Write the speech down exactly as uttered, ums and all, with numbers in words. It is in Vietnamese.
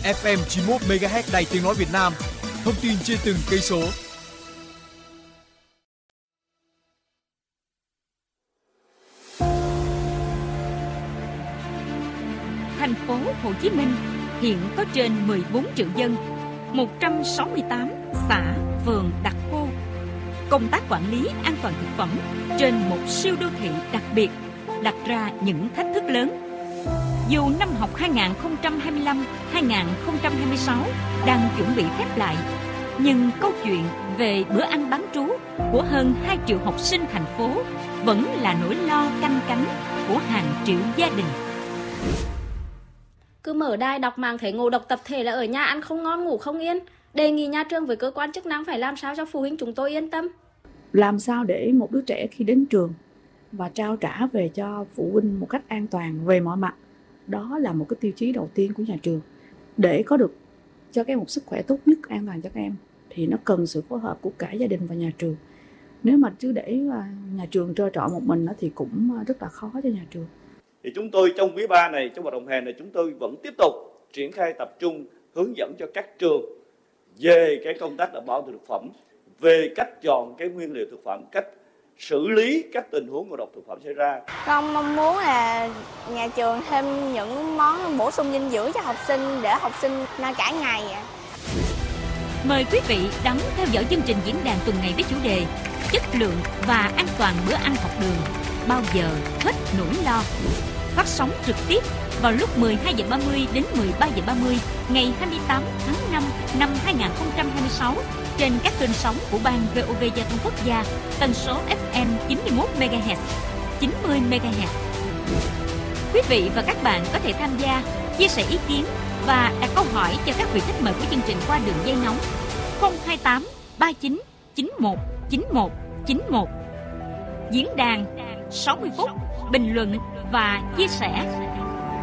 ép em chín mươi mốt mê ga héc Đài Tiếng nói Việt Nam. Thông tin trên từng cây số. Thành phố Hồ Chí Minh hiện có trên mười bốn triệu dân, một trăm sáu mươi tám xã, phường đặc khu. Công tác quản lý an toàn thực phẩm trên một siêu đô thị đặc biệt đặt ra những thách thức lớn. Dù năm học hai nghìn không trăm hai mươi lăm hai nghìn không trăm hai mươi sáu đang chuẩn bị khép lại, nhưng câu chuyện về bữa ăn bán trú của hơn hai triệu học sinh thành phố vẫn là nỗi lo canh cánh của hàng triệu gia đình. Cứ mở đài đọc mạng thấy ngộ độc tập thể là ở nhà ăn không ngon ngủ không yên. Đề nghị nhà trường với cơ quan chức năng phải làm sao cho phụ huynh chúng tôi yên tâm. Làm sao để một đứa trẻ khi đến trường và trao trả về cho phụ huynh một cách an toàn về mọi mặt. Đó là một cái tiêu chí đầu tiên của nhà trường. Để có được cho các em một sức khỏe tốt nhất, an toàn cho các em thì nó cần sự phối hợp của cả gia đình và nhà trường. Nếu mà cứ để nhà trường trơ trọi một mình thì cũng rất là khó cho nhà trường. Thì chúng tôi trong quý ba này, trong hoạt động hè này, chúng tôi vẫn tiếp tục triển khai tập trung hướng dẫn cho các trường về cái công tác đảm bảo an toàn thực phẩm, về cách chọn cái nguyên liệu thực phẩm, cách xử lý các tình huống ngộ độc thực phẩm xảy ra. Con mong muốn là nhà trường thêm những món bổ sung dinh dưỡng cho học sinh để học sinh no cả ngày. Mời quý vị đón theo dõi chương trình diễn đàn tuần này với chủ đề chất lượng và an toàn bữa ăn học đường, bao giờ hết nỗi lo. Phát sóng trực tiếp vào lúc mười hai giờ ba mươi đến mười ba giờ ba mươi ngày hai mươi tám tháng năm năm hai nghìn không trăm hai mươi sáu trên các kênh sóng của Ban vê o vê Giao thông Quốc gia, tần số ép em chín mươi mốt mê ga héc, chín mươi mê ga héc. Quý vị và các bạn có thể tham gia, chia sẻ ý kiến và đặt câu hỏi cho các vị khách mời của chương trình qua đường dây nóng không hai tám ba chín chín một chín một chín một. Diễn đàn sáu mươi phút bình luận và chia sẻ.